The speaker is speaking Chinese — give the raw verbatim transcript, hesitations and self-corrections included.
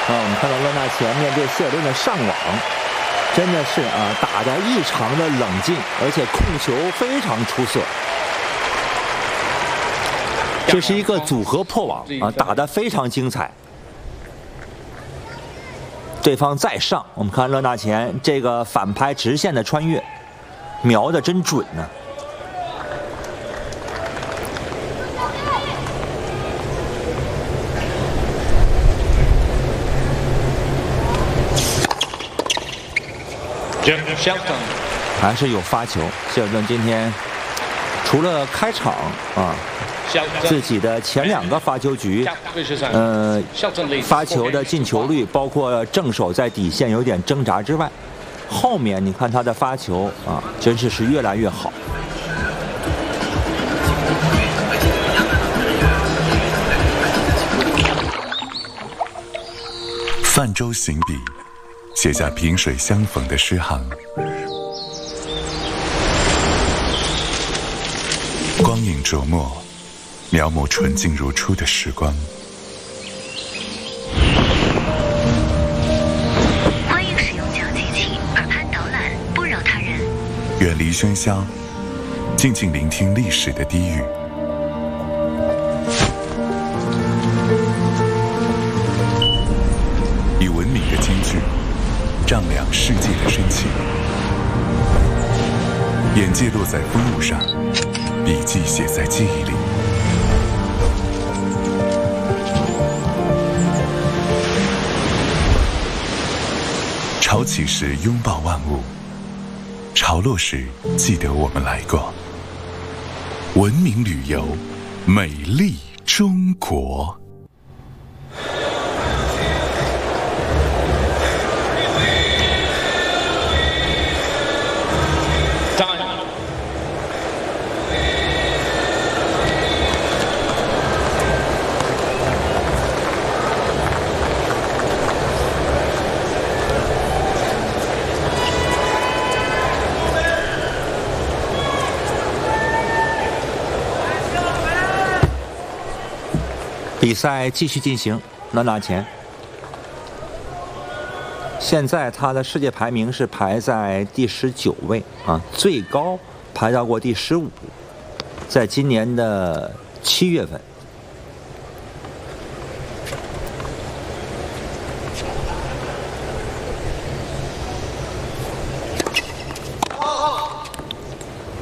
啊，我们看到勒纳前面对谢尔顿的上网，真的是啊打得异常的冷静，而且控球非常出色。这是一个组合破网啊，打得非常精彩。对方再上，我们看勒纳前这个反拍直线的穿越，瞄得真准呢。还是有发球，谢尔顿今天除了开场啊。自己的前两个发球局，呃，发球的进球率，包括正手在底线有点挣扎之外，后面你看他的发球啊，真是是越来越好。 泛舟行笔，写下萍水相逢的诗行。光影琢磨。描摹纯净如初的时光。 欢迎使用讲机器，耳畔导览，不扰他人。 远离喧嚣，静静聆听历史的低语。以文明的间距，丈量世界的深情。眼界落在风物上，笔记写在记忆里。潮起时拥抱万物，潮落时记得我们来过。文明旅游，美丽中国。 比赛继续进行，勒纳前。现在他的世界排名是排在第十九位啊，最高排到过第十五，在今年的七月份。